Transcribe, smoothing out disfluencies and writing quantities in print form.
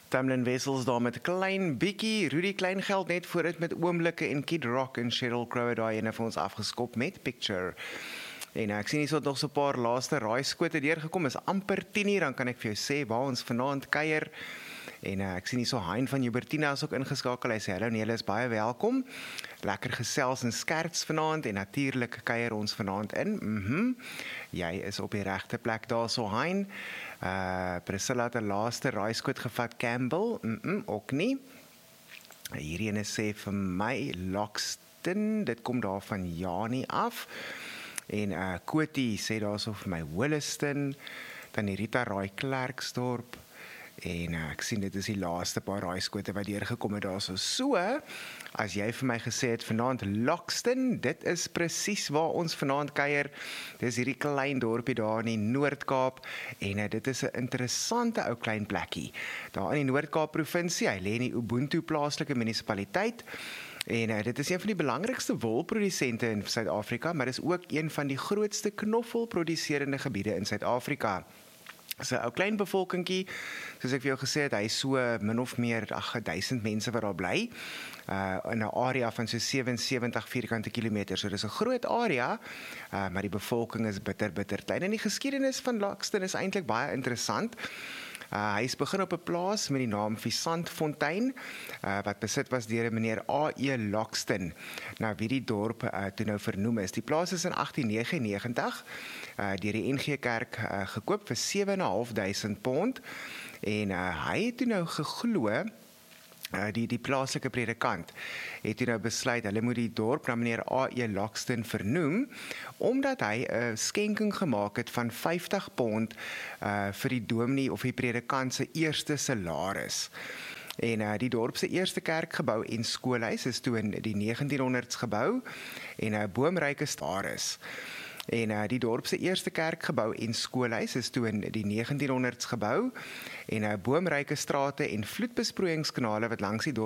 Tamlin Wessels daar met 'n klein bietjie Rudy Kleingeld net vooruit met oomblikke en Kid Rock en Sheryl Crow daai ene vir ons afgeskop met Picture. En ek sien hier so nog so 'n paar laaste raaiskote deurgekom. Is amper 10:00, dan kan ek vir jou sê waar ons vanaand kuier. En ek sien hier so Hein van Joubertina is ook ingeskakel. Hy sê hallo en julle is baie welkom. Lekker gesels en skerts vanaand en natuurlik kuier ons vanaand in. Jy is op die regte plek daar so Hein. Priscilla het 'n laaste raaiskoot gevat Campbell. Ook nie. Hierdie ene sê vir my Loxton. Dit kom daar van Janie af. En Koti sê daar so vir my Williston. Dan die Rita raai Klerksdorp. En ek sien dit is die laaste paar raaiskote wat deurgekom het daar so. As jy vir my gesê het vanaand Loxton, dit is presies waar ons vanaand kuier. Dis hierdie klein dorpie daar in die Noord-Kaap en dit is 'n interessante ou klein plekkie. Daar in die Noord-Kaap provinsie, hy lê in die Ubuntu plaaslike munisipaliteit. En dit is een van die belangrikste wolprodusente in Suid-Afrika, maar dis ook een van die grootste knoffelproduserende gebiede in Suid-Afrika. So 'n ou klein bevolkingkie, soos ek vir jou gesê het, hy is so min of meer 1000 mense wat daar bly, in 'n area van so 77 vierkante kilometer. So dis 'n groot area, maar die bevolking is bitter klein. En die geskiedenis van Loxton is eintlik baie interessant. Hy is begin op 'n plaas met die naam Visantfontein, wat besit was deur 'n meneer A.E. Loxton. Nou wie die dorp toe nou vernoem is. Die plaas is in 1899 deur die NG Kerk gekoop vir £7.500 en hy het toe nou geglo, die plaaslike predikant het toe nou besluit, hulle moet die dorp na meneer A.E. Loxton vernoem, omdat hy 'n skenking gemaak het van £50 vir die dominee of die predikant se eerste salaris. En die dorp se eerste kerkgebou en skoolhuis is toe in die 1900s gebou en 'n boomryke daar is. En die dorp se eerste kerkgebou en skoolhuis is toe in die 1900s gebou en boomryke strate en vloedbesproeiingskanale wat langs die dorp